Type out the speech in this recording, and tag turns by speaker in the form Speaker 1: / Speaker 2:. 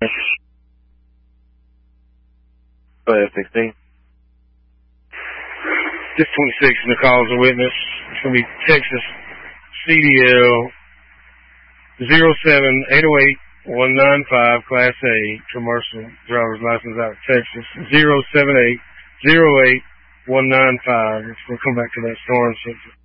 Speaker 1: 516. This 26 in the call as a witness. It's going to be Texas CDL 07808-195 Class A commercial driver's license out of Texas. 07808-195. It's going to come back to that storm center.